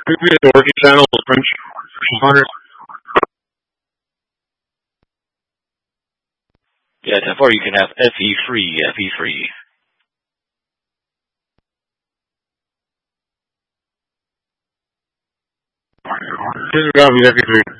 Previous working channel was French. Yeah, 10-4, you can have FE free, FE free. This is gonna be FE3.